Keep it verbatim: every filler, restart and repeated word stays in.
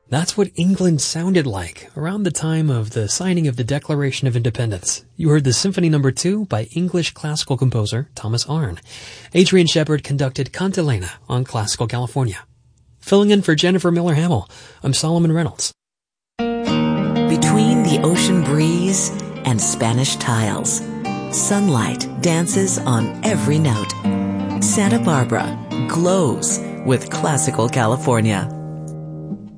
That's what England sounded like around the time of the signing of the Declaration of Independence. You heard the Symphony Number two by English classical composer Thomas Arne. Adrian Shepard conducted Cantilena on Classical California. Filling in for Jennifer Miller-Hamill, I'm Solomon Reynolds. Between the ocean breeze and Spanish tiles, sunlight dances on every note. Santa Barbara glows with Classical California.